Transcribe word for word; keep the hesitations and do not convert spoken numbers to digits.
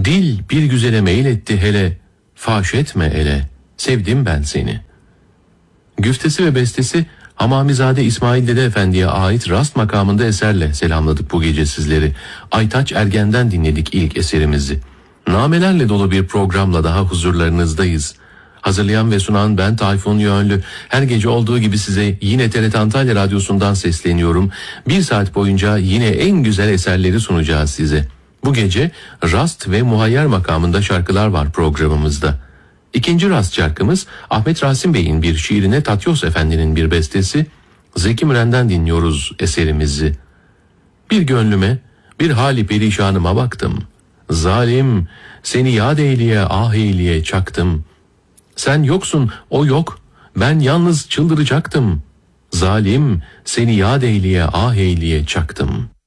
Dil bir güzele meyletti hele, faş etme ele, sevdim ben seni. Güftesi ve bestesi Hamamizade İsmail Dede Efendi'ye ait rast makamında eserle selamladık bu gece sizleri. Aytaç Ergen'den dinledik ilk eserimizi. Namelerle dolu bir programla daha huzurlarınızdayız. Hazırlayan ve sunan ben Tayfun Yönlü. Her gece olduğu gibi size yine T R T Antalya Radyosu'ndan sesleniyorum. Bir saat boyunca yine en güzel eserleri sunacağız size. Bu gece rast ve muhayyer makamında şarkılar var programımızda. İkinci rast şarkımız Ahmet Rasim Bey'in bir şiirine Tatyos Efendi'nin bir bestesi. Zeki Müren'den dinliyoruz eserimizi. Bir gönlüme, bir hali perişanıma baktım. Zalim, seni yad eyleye ah eyleye çaktım. Sen yoksun, o yok, ben yalnız çıldıracaktım. Zalim, seni yad eyleye ah eyleye çaktım.